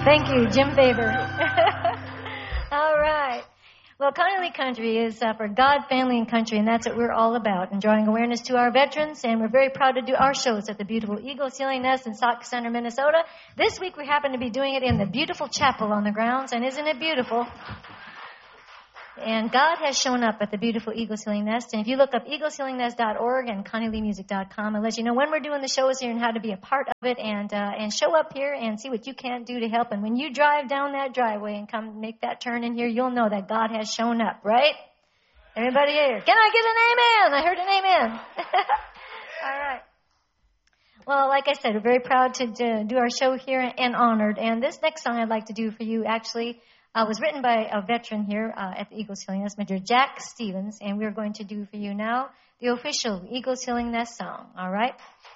Thank you, Jim Faber. All right. Well, Connolly Country is for God, family, and country, and that's what we're all about, and drawing awareness to our veterans, and we're very proud to do our shows at the beautiful Eagles Healing Nest in Sauk Center, Minnesota. This week we happen to be doing it in the beautiful chapel on the grounds, and isn't it beautiful? And God has shown up at the beautiful Eagles Healing Nest. And if you look up eagleshealingnest.org and ConnieLeeMusic.com, I'll let you know when we're doing the shows here and how to be a part of it, and show up here and see what you can do to help. And when you drive down that driveway and come make that turn in here, you'll know that God has shown up, right? Everybody here, can I get an amen? I heard an amen. All right. Well, like I said, we're very proud to do our show here and honored. And this next song I'd like to do for you actually was written by a veteran here at the Eagles Healing Nest, Major Jack Stevens, and we're going to do for you now the official Eagles Healing Nest song, all right?